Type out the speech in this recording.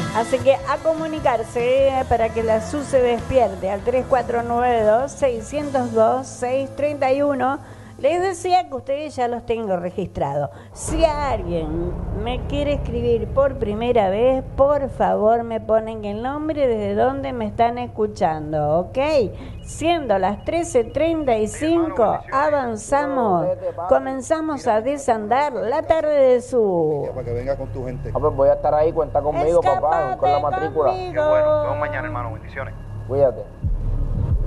Así que a comunicarse para que la SU se despierte al 3492-602-631. Les decía que ustedes ya los tengo registrados. Si alguien me quiere escribir por primera vez, por favor me ponen el nombre desde donde me están escuchando, ¿ok? Siendo las 13:35, avanzamos, comenzamos a desandar la tarde de SU. Para que venga con tu gente. Pues voy a estar ahí, cuenta conmigo, papá, con la matrícula. Conmigo. Qué bueno, nos vemos mañana, hermano, bendiciones. Cuídate.